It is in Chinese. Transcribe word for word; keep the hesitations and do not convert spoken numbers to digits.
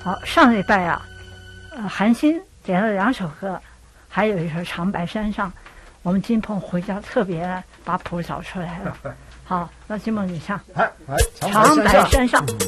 好，上礼拜啊，呃，韩星点了两首歌，还有一首《长白山上》。我们金鹏回家特别把谱找出来了。好，那金鹏你唱《 来来， 长白山上》。